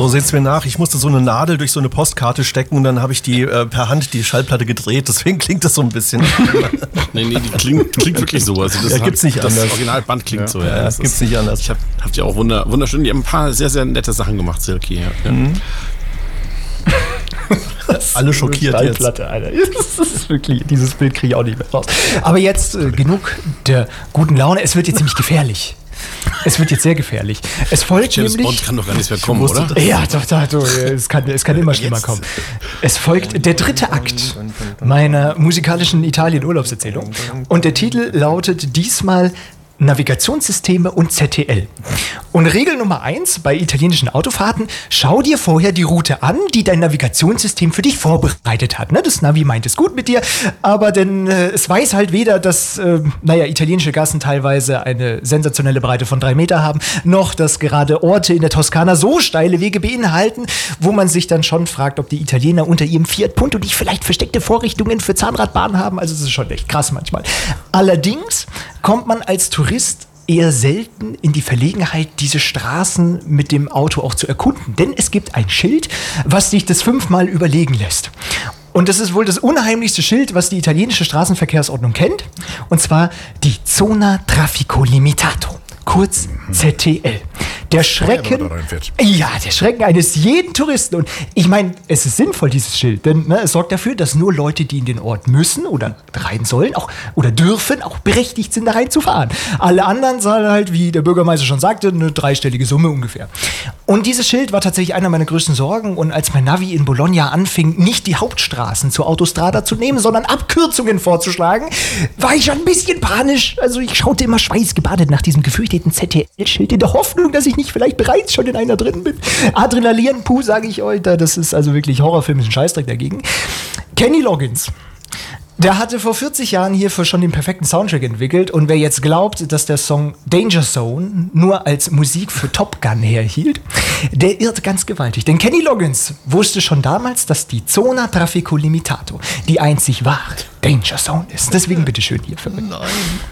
So, seht's mir nach. Ich musste so eine Nadel durch so eine Postkarte stecken und dann habe ich die per Hand die Schallplatte gedreht. Deswegen klingt das so ein bisschen. nee, die klingt wirklich so. Also das gibt's nicht anders. Das Originalband klingt so. Ja, das gibt's nicht anders. Ich hab die auch wunderschön. Die haben ein paar sehr, sehr nette Sachen gemacht, Silky. Ja. Mhm. Alle schockiert jetzt. Alter. Das ist wirklich, dieses Bild kriege ich auch nicht mehr raus. Aber jetzt genug der guten Laune. Es wird jetzt ziemlich gefährlich. Es wird jetzt sehr gefährlich. Es folgt James nämlich... Bond kann doch gar nichts mehr kommen, oder? Ja, doch. Es kann immer schlimmer kommen. Es folgt der dritte Akt meiner musikalischen Italien-Urlaubserzählung. Und der Titel lautet diesmal Navigationssysteme und ZTL. Und Regel Nummer 1 bei italienischen Autofahrten: Schau dir vorher die Route an, die dein Navigationssystem für dich vorbereitet hat. Ne? Das Navi meint es gut mit dir, aber denn es weiß halt weder, dass italienische Gassen teilweise eine sensationelle Breite von 3 Meter haben, noch dass gerade Orte in der Toskana so steile Wege beinhalten, wo man sich dann schon fragt, ob die Italiener unter ihrem Fiat Punto nicht vielleicht versteckte Vorrichtungen für Zahnradbahnen haben. Also es ist schon echt krass manchmal. Allerdings kommt man als Tourist eher selten in die Verlegenheit, diese Straßen mit dem Auto auch zu erkunden. Denn es gibt ein Schild, was sich das 5-mal überlegen lässt. Und das ist wohl das unheimlichste Schild, was die italienische Straßenverkehrsordnung kennt. Und zwar die Zona Traffico Limitato. Kurz ZTL. Der Schrecken eines jeden Touristen. Und ich meine, es ist sinnvoll, dieses Schild, denn es sorgt dafür, dass nur Leute, die in den Ort müssen oder rein sollen, oder dürfen, auch berechtigt sind, da reinzufahren. Alle anderen zahlen halt, wie der Bürgermeister schon sagte, eine 3-stellige Summe ungefähr. Und dieses Schild war tatsächlich einer meiner größten Sorgen. Und als mein Navi in Bologna anfing, nicht die Hauptstraßen zur Autostrada zu nehmen, sondern Abkürzungen vorzuschlagen, war ich schon ein bisschen panisch. Also ich schaute immer schweißgebadet nach diesem gefürchteten ZTL-Schild in der Hoffnung, dass ich nicht vielleicht bereits schon in einer drin bin. Adrenalin, puh, sage ich euch, das ist also wirklich horrorfilmischen Scheißdreck dagegen. Kenny Loggins. Der hatte vor 40 Jahren hierfür schon den perfekten Soundtrack entwickelt, und wer jetzt glaubt, dass der Song Danger Zone nur als Musik für Top Gun herhielt, der irrt ganz gewaltig. Denn Kenny Loggins wusste schon damals, dass die Zona Traffico Limitato die einzig wahre Danger Zone ist. Deswegen bitteschön hier für mich. Nein.